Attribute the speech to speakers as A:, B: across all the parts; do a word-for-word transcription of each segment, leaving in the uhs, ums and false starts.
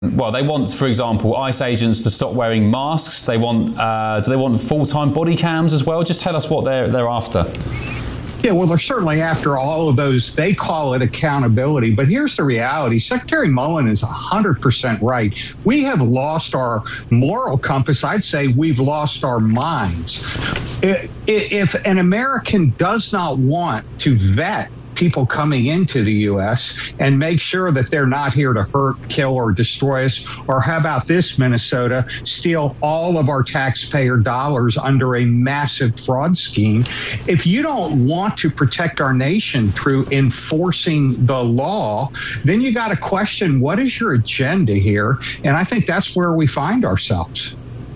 A: Well, they want, for example, ICE agents to stop wearing masks. They want, uh, do they want full-time body cams as well? Just tell us what they're they're after.
B: Yeah, well, they're certainly after all of those. They call it accountability. But here's the reality. Secretary Mullen is one hundred percent right. We have lost our moral compass. I'd say we've lost our minds. If an American does not want to vet people coming into the U S and make sure that they're not here to hurt, kill, or destroy us, or how about this, Minnesota, steal all of our taxpayer dollars under a massive fraud scheme. If you don't want to protect our nation through enforcing the law, then you got to question, what is your agenda here? And I think that's where we find ourselves.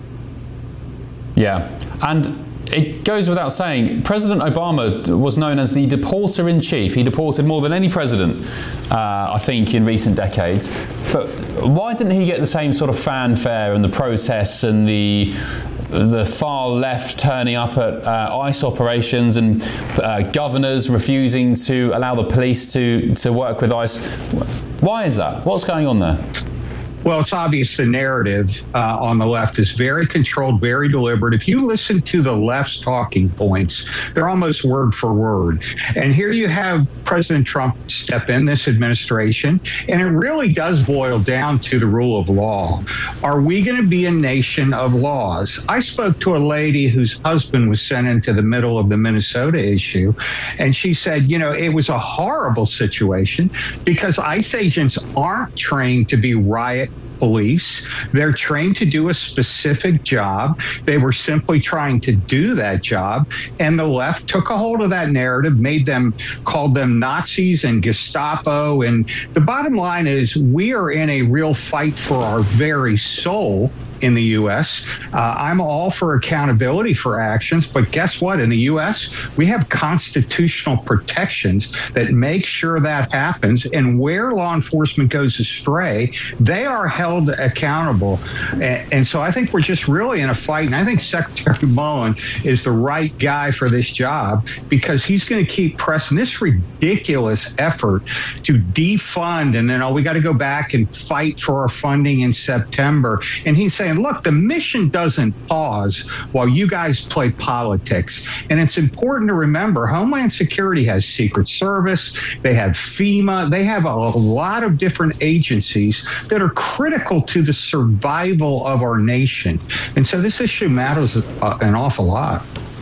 A: Yeah, and it goes without saying, President Obama was known as the deporter-in-chief. He deported more than any president, uh, I think, in recent decades. But why didn't he get the same sort of fanfare and the protests and the the far left turning up at uh, ICE operations and uh, governors refusing to allow the police to, to work with ICE? Why is that? What's going on there?
B: Well, it's obvious the narrative uh, on the left is very controlled, very deliberate. If you listen to the left's talking points, they're almost word for word. And here you have President Trump step in this administration, and it really does boil down to the rule of law. Are we going to be a nation of laws? I spoke to a lady whose husband was sent into the middle of the Minnesota issue, and she said, you know, it was a horrible situation because ICE agents aren't trained to be riot police. They're trained to do a specific job. They were simply trying to do that job. And the left took a hold of that narrative, made them, called them Nazis and Gestapo. And the bottom line is we are in a real fight for our very soul in the U S. Uh, I'm all for accountability for actions, but guess what? In the U S, we have constitutional protections that make sure that happens. And where law enforcement goes astray, they are held accountable. And, and so I think we're just really in a fight. And I think Secretary Mullen is the right guy for this job because he's going to keep pressing this ridiculous effort to defund. And then, oh, we got to go back and fight for our funding in September. And he's saying, look, the mission doesn't pause while you guys play politics. And it's important to remember Homeland Security has Secret Service, they have FEMA, they have a lot of different agencies that are critical to the survival of our nation. And so this issue matters an awful lot.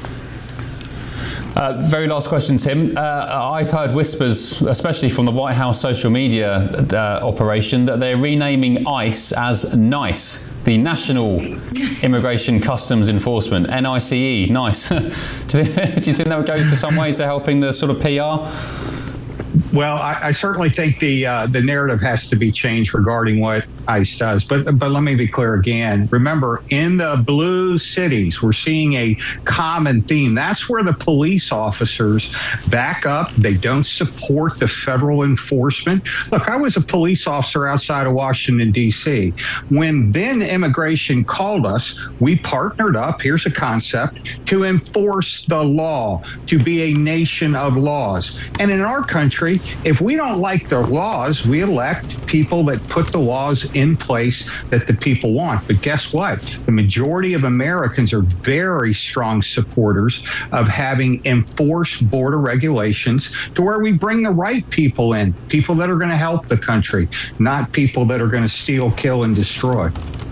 A: Uh, very last question, Tim. Uh, I've heard whispers, especially from the White House social media uh, operation, that they're renaming ICE as NICE, the National Immigration Customs Enforcement, N I C E, NICE. do, you think, do you think that would go to some way to helping the sort of P R?
B: Well, I, I certainly think the uh, the narrative has to be changed regarding what ICE does. But but let me be clear again. Remember, in the blue cities, we're seeing a common theme. That's where the police officers back up. They don't support the federal enforcement. Look, I was a police officer outside of Washington, D C. When then immigration called us, we partnered up, here's a concept, to enforce the law, to be a nation of laws. And in our country, if we don't like the laws, we elect people that put the laws in place that the people want. But guess what? The majority of Americans are very strong supporters of having enforced border regulations to where we bring the right people in, people that are going to help the country, not people that are going to steal, kill, and destroy.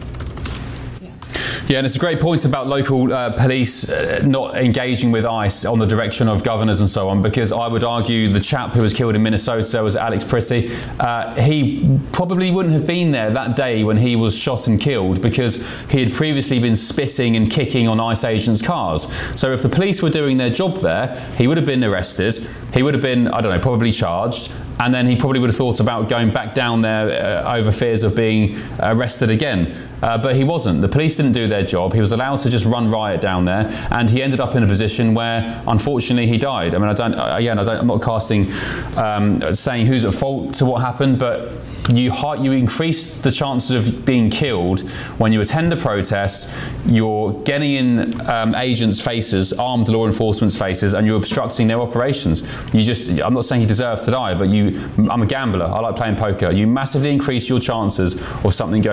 A: Yeah, and it's a great point about local uh, police uh, not engaging with ICE on the direction of governors and so on, because I would argue the chap who was killed in Minnesota was Alex Pritty. Uh, he probably wouldn't have been there that day when he was shot and killed because he had previously been spitting and kicking on ICE agents' cars. So if the police were doing their job there, he would have been arrested, he would have been, I don't know, probably charged, and then he probably would have thought about going back down there uh, over fears of being arrested again. Uh, but he wasn't. The police didn't do their job. He was allowed to just run riot down there, and he ended up in a position where, unfortunately, he died. I mean, I don't. Again, I don't, I'm not casting, um, saying who's at fault to what happened, but you you increase the chances of being killed when you attend a protest, you're getting in um, agents' faces, armed law enforcement's faces, and you're obstructing their operations. You just, I'm not saying you deserve to die, but you, I'm a gambler, I like playing poker. You massively increase your chances of something going